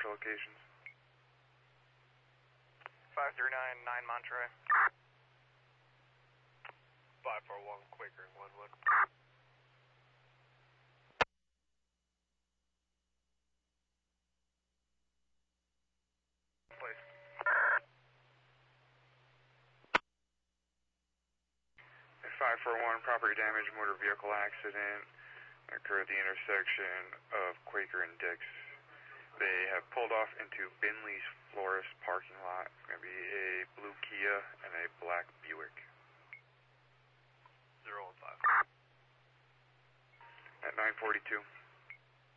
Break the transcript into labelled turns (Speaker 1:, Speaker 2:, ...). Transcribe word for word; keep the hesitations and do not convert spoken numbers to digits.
Speaker 1: potential locations.
Speaker 2: five three nine, nine Monterey.
Speaker 3: five four one, Quaker in Glenwood.
Speaker 2: Please.
Speaker 1: five four one, property damage, motor vehicle accident occurred at the intersection of Quaker and Dix. They have pulled off into Binley's Florist parking lot. It's going to be a blue Kia and a black Buick.
Speaker 3: zero one five.
Speaker 1: At nine forty-two.